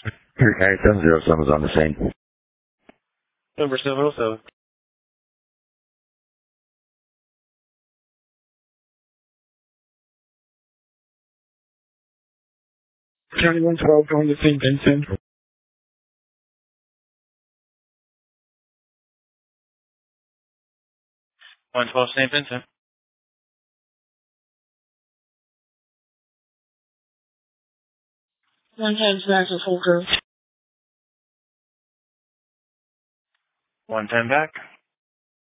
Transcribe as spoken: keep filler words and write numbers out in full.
three nine seven zero seven is on the scene. Number seven oh seven. County one twelve going to Saint Vincent. one twelve Saint Vincent. one ten back to Full Grove. one ten back.